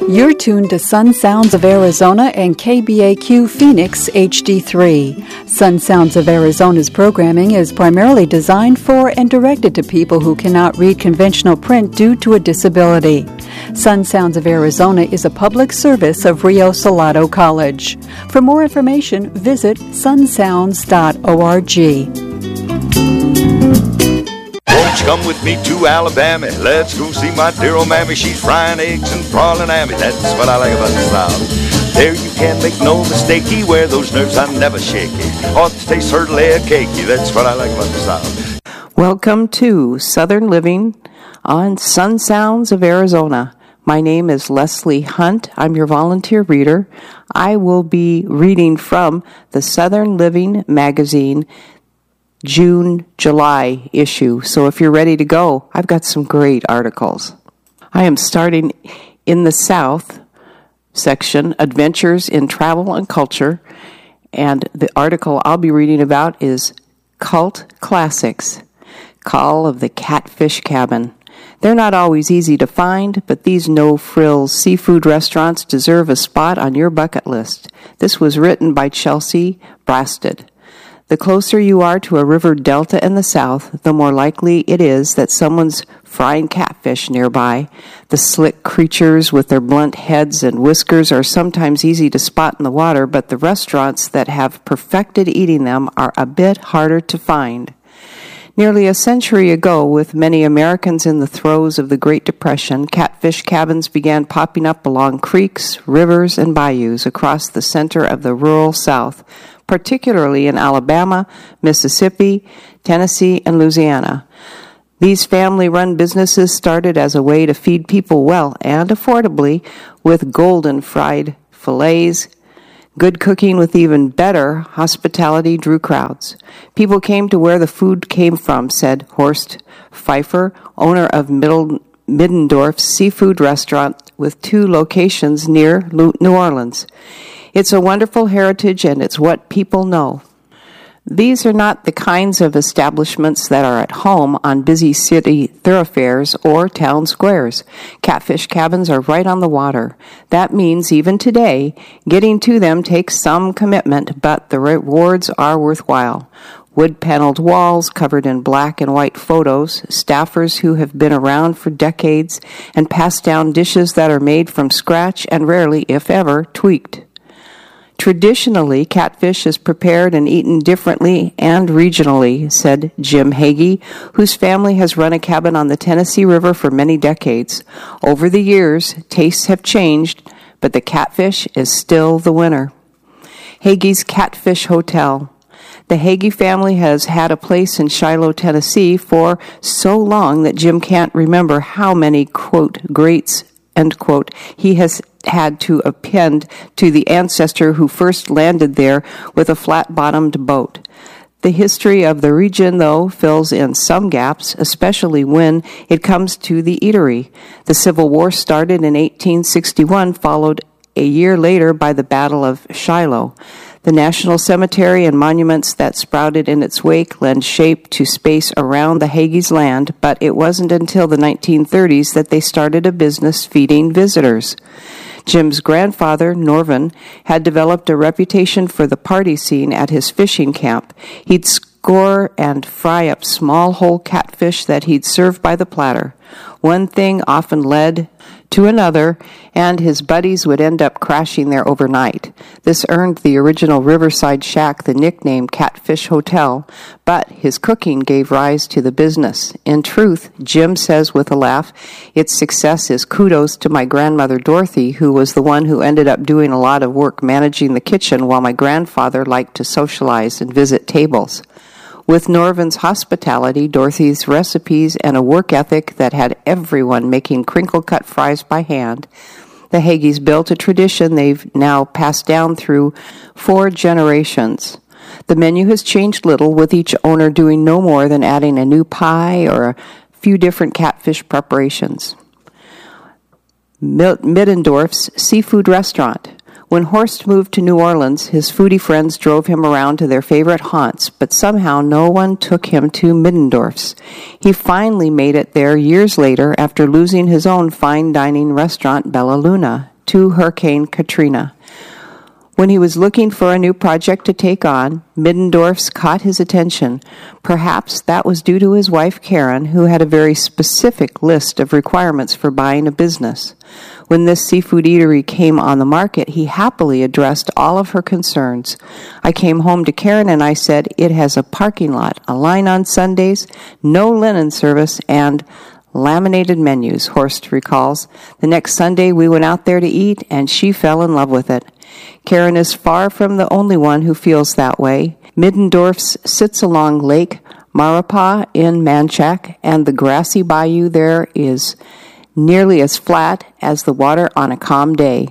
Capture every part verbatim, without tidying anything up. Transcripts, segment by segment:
You're tuned to Sun Sounds of Arizona and K B A Q Phoenix H D three. Sun Sounds of Arizona's programming is primarily designed for and directed to people who cannot read conventional print due to a disability. Sun Sounds of Arizona is a public service of Rio Salado College. For more information, visit sun sounds dot org. Won't you come with me to Alabama? Let's go see my dear old mammy. She's frying eggs and prawning at me. That's what I like about the South. There you can't make no mistakey. Where those nerves are never shaky. Ought to taste her layer cakey. That's what I like about the South. Welcome to Southern Living on Sun Sounds of Arizona. My name is Leslie Hunt. I'm your volunteer reader. I will be reading from the Southern Living magazine June, July issue. So if you're ready to go, I've got some great articles. I am starting in the South section, Adventures in Travel and Culture, and the article I'll be reading about is Cult Classics, Call of the Catfish Cabin. They're not always easy to find, but these no-frills seafood restaurants deserve a spot on your bucket list. This was written by Chelsea Brasted. The closer you are to a river delta in the south, the more likely it is that someone's frying catfish nearby. The slick creatures with their blunt heads and whiskers are sometimes easy to spot in the water, but the restaurants that have perfected eating them are a bit harder to find. Nearly a century ago, with many Americans in the throes of the Great Depression, catfish cabins began popping up along creeks, rivers, and bayous across the center of the rural South, particularly in Alabama, Mississippi, Tennessee, and Louisiana. These family-run businesses started as a way to feed people well and affordably with golden fried fillets. Good cooking with even better hospitality drew crowds. People came to where the food came from, said Horst Pfeiffer, owner of Middle, Middendorf's seafood restaurant with two locations near New Orleans. It's a wonderful heritage, and it's what people know. These are not the kinds of establishments that are at home on busy city thoroughfares or town squares. Catfish cabins are right on the water. That means even today, getting to them takes some commitment, but the rewards are worthwhile. Wood-paneled walls covered in black and white photos, staffers who have been around for decades, and passed down dishes that are made from scratch and rarely, if ever, tweaked. Traditionally, catfish is prepared and eaten differently and regionally, said Jim Hagee, whose family has run a cabin on the Tennessee River for many decades. Over the years, tastes have changed, but the catfish is still the winner. Hagee's Catfish Hotel. The Hagee family has had a place in Shiloh, Tennessee for so long that Jim can't remember how many, quote, greats, end quote, he has had to append to the ancestor who first landed there with a flat-bottomed boat. The history of the region, though, fills in some gaps, especially when it comes to the eatery. The Civil War started in eighteen sixty-one, followed a year later by the Battle of Shiloh. The National Cemetery and monuments that sprouted in its wake lend shape to space around the Hagees' land, but it wasn't until the nineteen thirties that they started a business feeding visitors. Jim's grandfather, Norvin, had developed a reputation for the party scene at his fishing camp. He'd score and fry up small whole catfish that he'd serve by the platter. One thing often led to another, and his buddies would end up crashing there overnight. This earned the original Riverside Shack the nickname Catfish Hotel, but his cooking gave rise to the business. In truth, Jim says with a laugh, its success is kudos to my grandmother Dorothy, who was the one who ended up doing a lot of work managing the kitchen while my grandfather liked to socialize and visit tables. With Norvin's hospitality, Dorothy's recipes, and a work ethic that had everyone making crinkle-cut fries by hand, the Hagees built a tradition they've now passed down through four generations. The menu has changed little, with each owner doing no more than adding a new pie or a few different catfish preparations. Middendorf's Seafood Restaurant. When Horst moved to New Orleans, his foodie friends drove him around to their favorite haunts, but somehow no one took him to Middendorf's. He finally made it there years later after losing his own fine dining restaurant, Bella Luna, to Hurricane Katrina. When he was looking for a new project to take on, Middendorf's caught his attention. Perhaps that was due to his wife Karen, who had a very specific list of requirements for buying a business. When this seafood eatery came on the market, he happily addressed all of her concerns. I came home to Karen and I said, "It has a parking lot, a line on Sundays, no linen service, and laminated menus," Horst recalls. "The next Sunday we went out there to eat, and she fell in love with it." Karen is far from the only one who feels that way. Middendorf's sits along Lake Maurepas in Manchac, and the grassy bayou there is nearly as flat as the water on a calm day.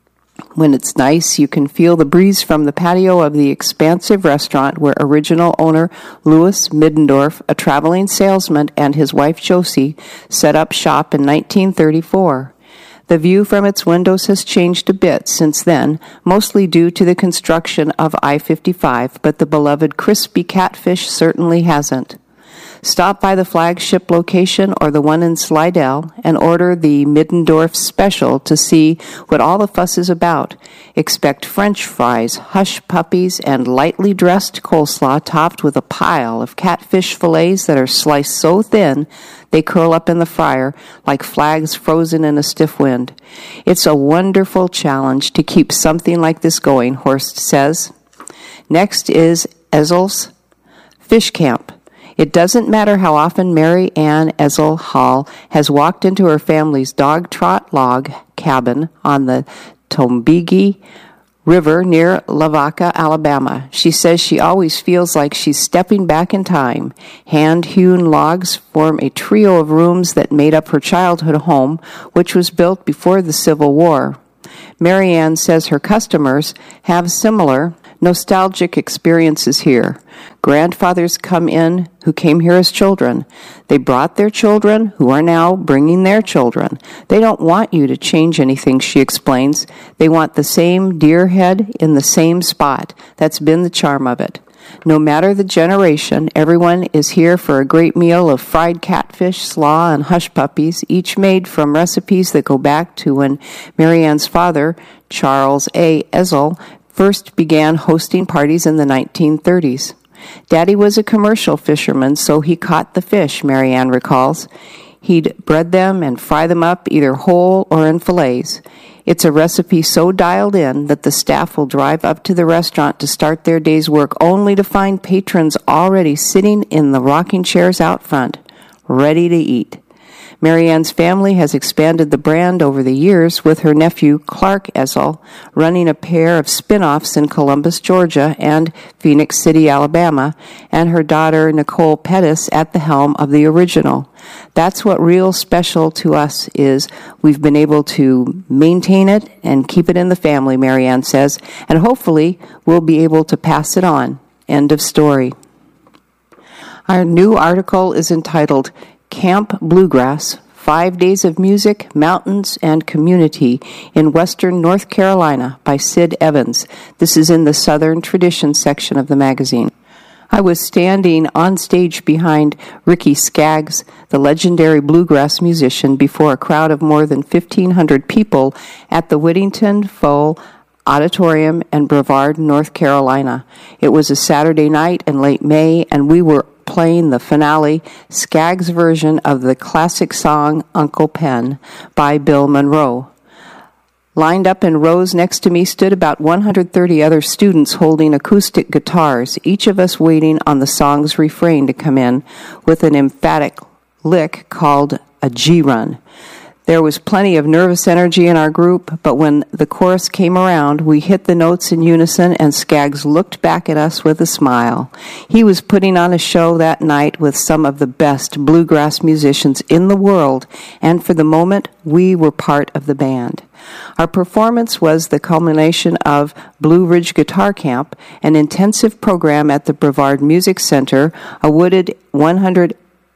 When it's nice, you can feel the breeze from the patio of the expansive restaurant where original owner Louis Middendorf, a traveling salesman, and his wife Josie set up shop in nineteen thirty-four. The view from its windows has changed a bit since then, mostly due to the construction of I fifty-five, but the beloved crispy catfish certainly hasn't. Stop by the flagship location or the one in Slidell and order the Middendorf Special to see what all the fuss is about. Expect French fries, hush puppies, and lightly dressed coleslaw topped with a pile of catfish fillets that are sliced so thin they curl up in the fryer like flags frozen in a stiff wind. It's a wonderful challenge to keep something like this going, Horst says. Next is Ezel's Fish Camp. It doesn't matter how often Mary Ann Ezel Hall has walked into her family's dog trot log cabin on the Tombigbee River near Lavaca, Alabama. She says she always feels like she's stepping back in time. Hand-hewn logs form a trio of rooms that made up her childhood home, which was built before the Civil War. Mary Ann says her customers have similar nostalgic experiences here. Grandfathers come in who came here as children. They brought their children who are now bringing their children. They don't want you to change anything, she explains. They want the same deer head in the same spot. That's been the charm of it. No matter the generation, everyone is here for a great meal of fried catfish, slaw, and hush puppies, each made from recipes that go back to when Mary Ann's father, Charles A. Ezel, first began hosting parties in the nineteen thirties. Daddy was a commercial fisherman, so he caught the fish, Mary Ann recalls. He'd bread them and fry them up either whole or in fillets. It's a recipe so dialed in that the staff will drive up to the restaurant to start their day's work only to find patrons already sitting in the rocking chairs out front, ready to eat. Mary Ann's family has expanded the brand over the years with her nephew Clark Ezel running a pair of spin-offs in Columbus, Georgia and Phoenix City, Alabama, and her daughter Nicole Pettis at the helm of the original. That's what real special to us is. We've been able to maintain it and keep it in the family, Mary Ann says, and hopefully we'll be able to pass it on. End of story. Our new article is entitled Camp Bluegrass, Five Days of Music, Mountains, and Community in Western North Carolina by Sid Evans. This is in the Southern Tradition section of the magazine. I was standing on stage behind Ricky Skaggs, the legendary bluegrass musician, before a crowd of more than fifteen hundred people at the Whittington Foe Auditorium in Brevard, North Carolina. It was a Saturday night in late May, and we were playing the finale, Skaggs' version of the classic song Uncle Pen by Bill Monroe. Lined up in rows next to me stood about one hundred thirty other students holding acoustic guitars, each of us waiting on the song's refrain to come in with an emphatic lick called a G-run. There was plenty of nervous energy in our group, but when the chorus came around, we hit the notes in unison, and Skaggs looked back at us with a smile. He was putting on a show that night with some of the best bluegrass musicians in the world, and for the moment, we were part of the band. Our performance was the culmination of Blue Ridge Guitar Camp, an intensive program at the Brevard Music Center, a wooded one hundred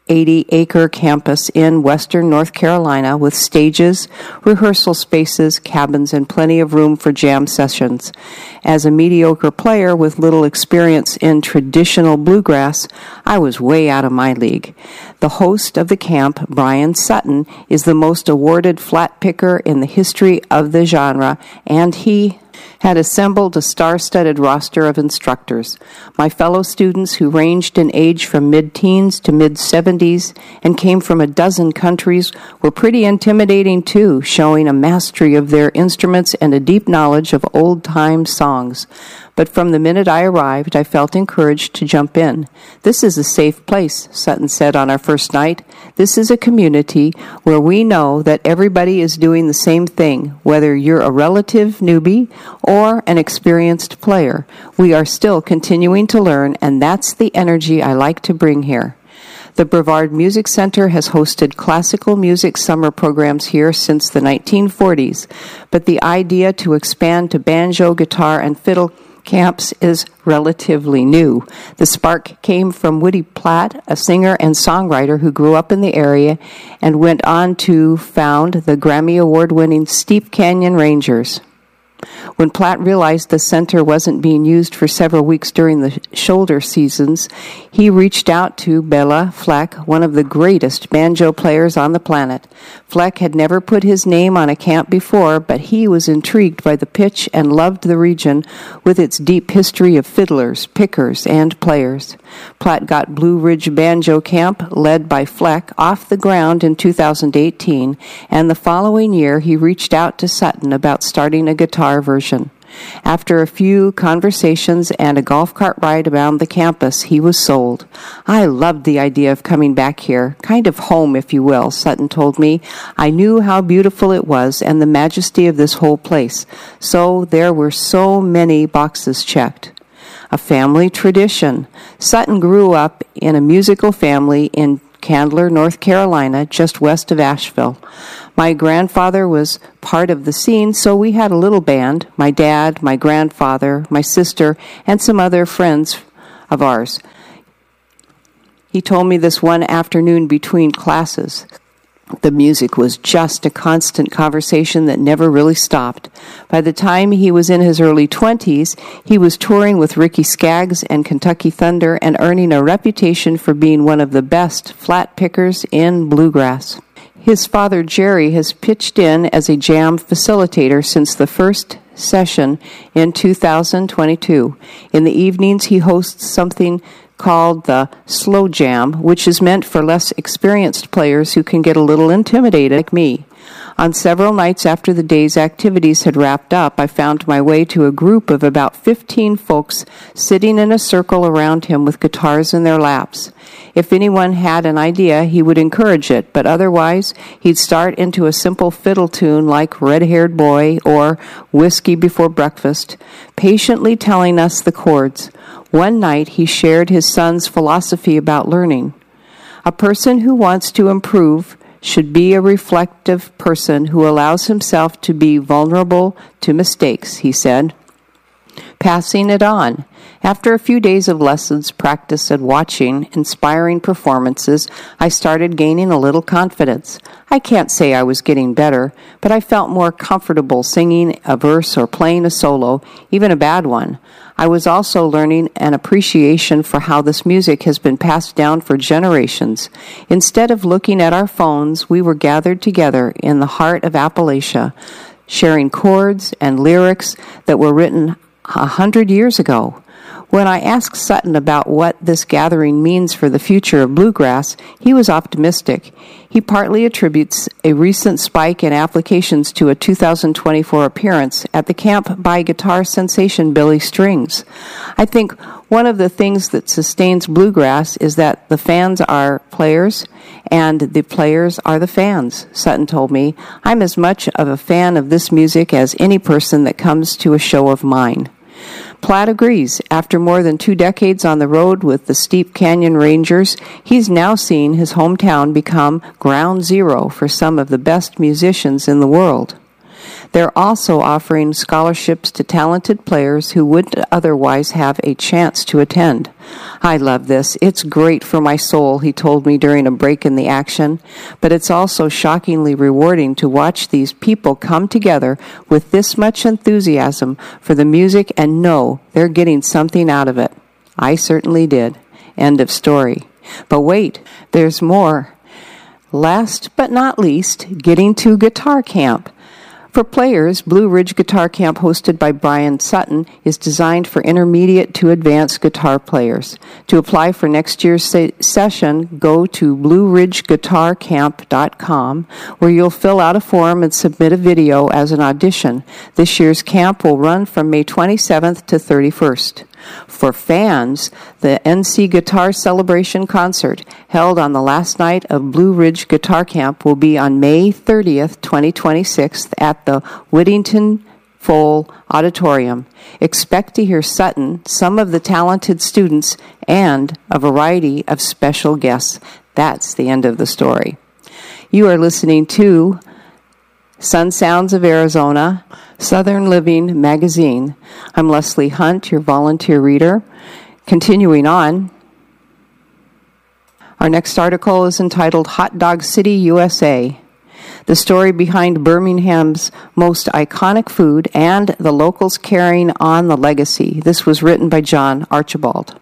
eighty acre campus in western North Carolina with stages, rehearsal spaces, cabins, and plenty of room for jam sessions. As a mediocre player with little experience in traditional bluegrass, I was way out of my league. The host of the camp, Brian Sutton, is the most awarded flat picker in the history of the genre, and he had assembled a star-studded roster of instructors. My fellow students, who ranged in age from mid-teens to mid-seventies and came from a dozen countries, were pretty intimidating too, showing a mastery of their instruments and a deep knowledge of old-time songs. But from the minute I arrived, I felt encouraged to jump in. "This is a safe place," Sutton said on our first night. "This is a community where we know that everybody is doing the same thing, whether you're a relative newbie or an experienced player. We are still continuing to learn, and that's the energy I like to bring here." The Brevard Music Center has hosted classical music summer programs here since the nineteen forties, but the idea to expand to banjo, guitar, and fiddle camps is relatively new. The spark came from Woody Platt, a singer and songwriter who grew up in the area and went on to found the Grammy Award-winning Steep Canyon Rangers. When Platt realized the center wasn't being used for several weeks during the shoulder seasons, he reached out to Bela Fleck, one of the greatest banjo players on the planet. Fleck had never put his name on a camp before, but he was intrigued by the pitch and loved the region with its deep history of fiddlers, pickers, and players. Platt got Blue Ridge Banjo Camp, led by Fleck, off the ground in two thousand eighteen, and the following year he reached out to Sutton about starting a guitar version. After a few conversations and a golf cart ride around the campus, he was sold. "I loved the idea of coming back here, kind of home, if you will," Sutton told me. "I knew how beautiful it was and the majesty of this whole place, so there were so many boxes checked." A family tradition. Sutton grew up in a musical family in Candler, North Carolina, just west of Asheville. My grandfather was part of the scene, so we had a little band, my dad, my grandfather, my sister, and some other friends of ours. He told me this one afternoon between classes. The music was just a constant conversation that never really stopped. By the time he was in his early twenties, he was touring with Ricky Skaggs and Kentucky Thunder and earning a reputation for being one of the best flat pickers in bluegrass. His father, Jerry, has pitched in as a jam facilitator since the first session in two thousand twenty-two. In the evenings, he hosts something called the Slow Jam, which is meant for less experienced players who can get a little intimidated, like me. On several nights after the day's activities had wrapped up, I found my way to a group of about fifteen folks sitting in a circle around him with guitars in their laps. If anyone had an idea, he would encourage it, but otherwise, he'd start into a simple fiddle tune like Red-Haired Boy or Whiskey Before Breakfast, patiently telling us the chords. One night, he shared his son's philosophy about learning. A person who wants to improve should be a reflective person who allows himself to be vulnerable to mistakes, he said. Passing it on. After a few days of lessons, practice, and watching inspiring performances, I started gaining a little confidence. I can't say I was getting better, but I felt more comfortable singing a verse or playing a solo, even a bad one. I was also learning an appreciation for how this music has been passed down for generations. Instead of looking at our phones, we were gathered together in the heart of Appalachia, sharing chords and lyrics that were written a hundred years ago. When I asked Sutton about what this gathering means for the future of bluegrass, he was optimistic. He partly attributes a recent spike in applications to a two thousand twenty-four appearance at the camp by guitar sensation Billy Strings. I think one of the things that sustains bluegrass is that the fans are players and the players are the fans, Sutton told me. I'm as much of a fan of this music as any person that comes to a show of mine. Platt agrees. After more than two decades on the road with the Steep Canyon Rangers, he's now seen his hometown become ground zero for some of the best musicians in the world. They're also offering scholarships to talented players who wouldn't otherwise have a chance to attend. I love this. It's great for my soul, he told me during a break in the action, but it's also shockingly rewarding to watch these people come together with this much enthusiasm for the music and know they're getting something out of it. I certainly did. End of story. But wait, there's more. Last but not least, getting to guitar camp. For players, Blue Ridge Guitar Camp, hosted by Brian Sutton, is designed for intermediate to advanced guitar players. To apply for next year's se- session, go to blue ridge guitar camp dot com, where you'll fill out a form and submit a video as an audition. This year's camp will run from May twenty-seventh to thirty-first. For fans, the N C Guitar Celebration Concert, held on the last night of Blue Ridge Guitar Camp, will be on May thirtieth, twenty twenty-six at the Whittington Foal Auditorium. Expect to hear Sutton, some of the talented students, and a variety of special guests. That's the end of the story. You are listening to Sun Sounds of Arizona, Southern Living Magazine. I'm Leslie Hunt, your volunteer reader. Continuing on, our next article is entitled Hot Dog City, U S A. The story behind Birmingham's most iconic food and the locals carrying on the legacy. This was written by John Archibald.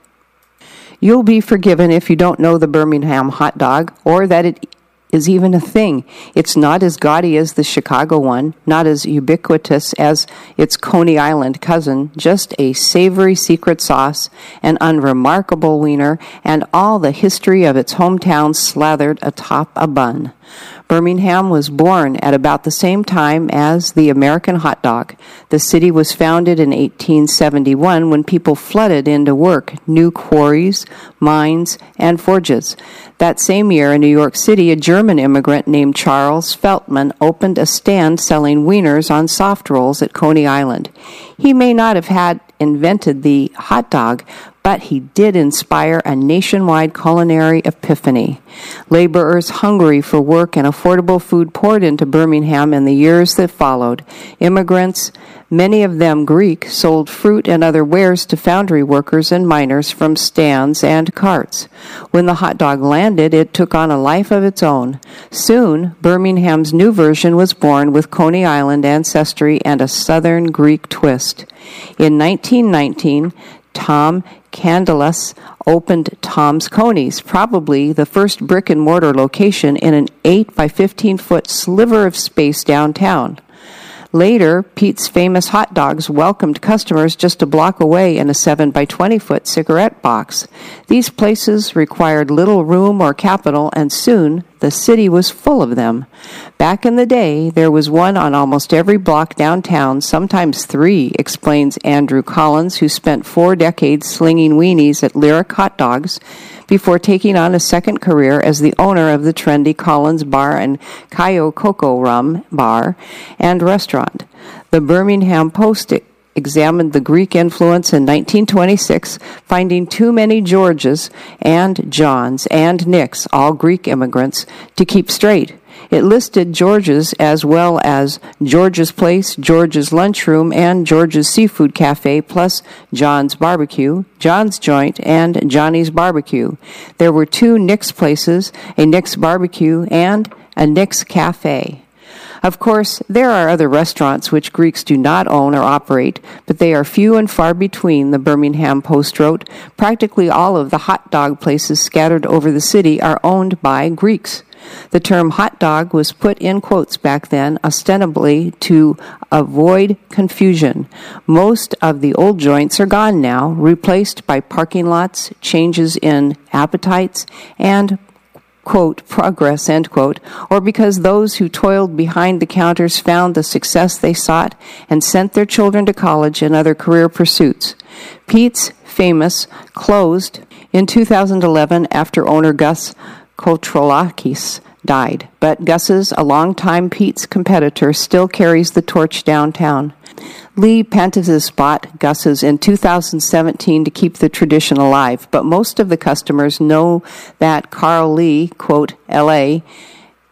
You'll be forgiven if you don't know the Birmingham hot dog, or that it is even a thing. It's not as gaudy as the Chicago one, not as ubiquitous as its Coney Island cousin, just a savory secret sauce, an unremarkable wiener, and all the history of its hometown slathered atop a bun. Birmingham was born at about the same time as the American hot dog. The city was founded in eighteen seventy-one when people flooded into work, new quarries, mines, and forges. That same year in New York City, a German immigrant named Charles Feltman opened a stand selling wieners on soft rolls at Coney Island. He may not have had invented the hot dog, but he did inspire a nationwide culinary epiphany. Laborers hungry for work and affordable food poured into Birmingham in the years that followed. Immigrants, many of them Greek, sold fruit and other wares to foundry workers and miners from stands and carts. When the hot dog landed, it took on a life of its own. Soon, Birmingham's new version was born with Coney Island ancestry and a Southern Greek twist. In nineteen nineteen, Tom Candelas opened Tom's Coney's, probably the first brick-and-mortar location in an eight by fifteen foot sliver of space downtown. Later, Pete's Famous Hot Dogs welcomed customers just a block away in a seven by twenty foot cigarette box. These places required little room or capital, and soon the city was full of them. Back in the day, there was one on almost every block downtown, sometimes three, explains Andrew Collins, who spent four decades slinging weenies at Lyric Hot Dogs before taking on a second career as the owner of the trendy Collins Bar and Cayo Coco Rum Bar and Restaurant. The Birmingham Post examined the Greek influence in nineteen twenty-six, finding too many Georges and Johns and Nicks, all Greek immigrants, to keep straight. It listed George's as well as George's Place, George's Lunchroom, and George's Seafood Cafe, plus John's Barbecue, John's Joint, and Johnny's Barbecue. There were two Nick's places, a Nick's Barbecue, and a Nick's Cafe. Of course, there are other restaurants which Greeks do not own or operate, but they are few and far between, the Birmingham Post wrote. Practically all of the hot dog places scattered over the city are owned by Greeks. The term hot dog was put in quotes back then, ostensibly to avoid confusion. Most of the old joints are gone now, replaced by parking lots, changes in appetites, and quote, progress, end quote, or because those who toiled behind the counters found the success they sought and sent their children to college and other career pursuits. Pete's Famous closed in two thousand eleven after owner Gus Kotrolakis died, but Gus's, a longtime Pete's competitor, still carries the torch downtown. Lee Pantis bought Gus's in two thousand seventeen to keep the tradition alive, but most of the customers know that Carl Lee, quote, L A,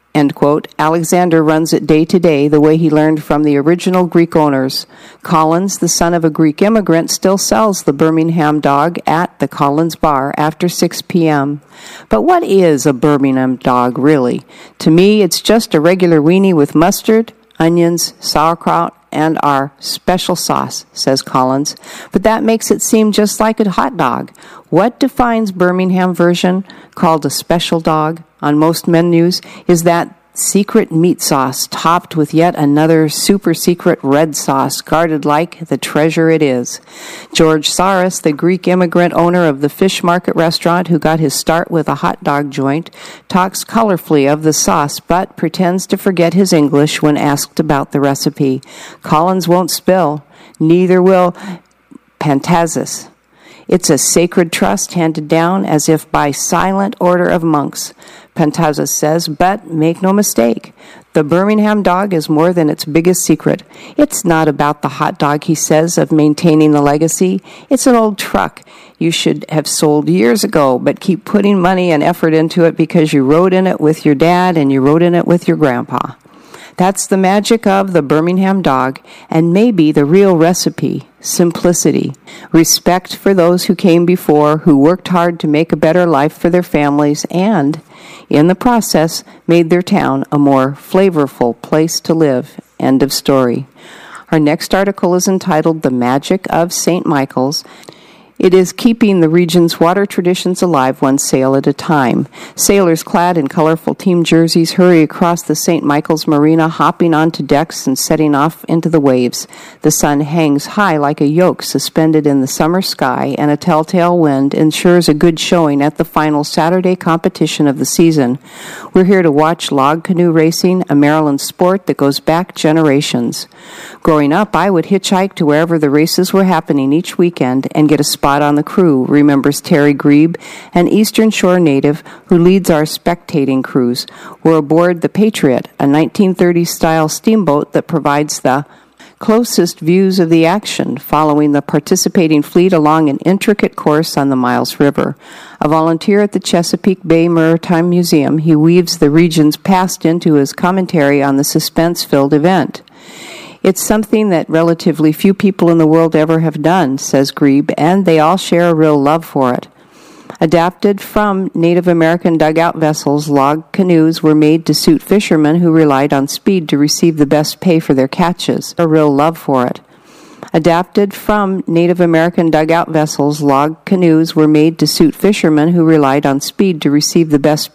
End quote. Alexander runs it day to day the way he learned from the original Greek owners. Collins, the son of a Greek immigrant, still sells the Birmingham dog at the Collins Bar after six p.m. But what is a Birmingham dog, really? To me, it's just a regular weenie with mustard, onions, sauerkraut, and our special sauce, says Collins. But that makes it seem just like a hot dog. What defines Birmingham version, called a special dog, on most menus is that secret meat sauce topped with yet another super secret red sauce guarded like the treasure it is. George Saris, the Greek immigrant owner of the fish market restaurant who got his start with a hot dog joint, talks colorfully of the sauce but pretends to forget his English when asked about the recipe. Collins won't spill. Neither will Pantazis. It's a sacred trust handed down as if by silent order of monks. Pantazis says, but make no mistake, the Birmingham dog is more than its biggest secret. It's not about the hot dog, he says, of maintaining the legacy. It's an old truck you should have sold years ago, but keep putting money and effort into it because you rode in it with your dad and you rode in it with your grandpa. That's the magic of the Birmingham dog, and maybe the real recipe, simplicity, respect for those who came before, who worked hard to make a better life for their families, and, in the process, made their town a more flavorful place to live. End of story. Our next article is entitled The Magic of Saint Michael's. It is keeping the region's water traditions alive one sail at a time. Sailors clad in colorful team jerseys hurry across the Saint Michael's Marina, hopping onto decks and setting off into the waves. The sun hangs high like a yoke suspended in the summer sky, and a telltale wind ensures a good showing at the final Saturday competition of the season. We're here to watch log canoe racing, a Maryland sport that goes back generations. Growing up, I would hitchhike to wherever the races were happening each weekend and get a spot on the crew, remembers Terry Grebe, an Eastern Shore native who leads our spectating cruise. We're aboard the Patriot, a nineteen thirties-style steamboat that provides the closest views of the action, following the participating fleet along an intricate course on the Miles River. A volunteer at the Chesapeake Bay Maritime Museum, he weaves the region's past into his commentary on the suspense-filled event. It's something that relatively few people in the world ever have done, says Grebe, and they all share a real love for it. Adapted from Native American dugout vessels, log canoes were made to suit fishermen who relied on speed to receive the best pay for their catches. A real love for it. Adapted from Native American dugout vessels, log canoes were made to suit fishermen who relied on speed to receive the best